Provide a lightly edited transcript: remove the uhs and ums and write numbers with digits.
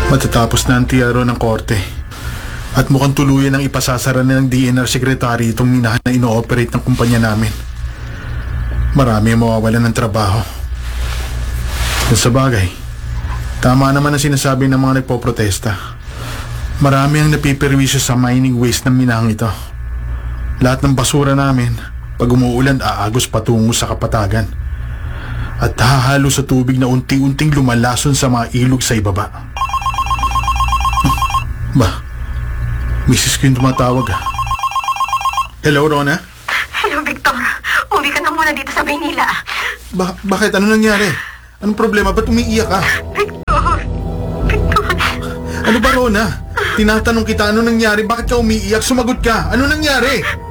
Matatapos na ang tiyaro ng korte at mukhang tuluyan ang ipasasara na ng DNR Secretary itong minahan na ino-operate ng kumpanya namin. Marami ang mawawalan ng trabaho. Kung sa bagay, tama naman ang sinasabi ng mga nagpoprotesta. Marami ang napiperwisyo sa mining waste ng minahang ito. Lahat ng basura namin, pag umuulan, aagos patungo sa kapatagan at hahalo sa tubig na unti-unting lumalason sa mga ilog sa ibaba. Ba, misis ko yung tumatawag. Hello, Rona? Hello, Victor. Uwi ka na muna dito sa Maynila. Bakit? Ano nangyari? Anong problema? Ba't umiiyak ka? Victor! Ano ba, Rona? Tinatanong kita ano nangyari? Bakit ka umiiyak? Sumagot ka! Ano nangyari?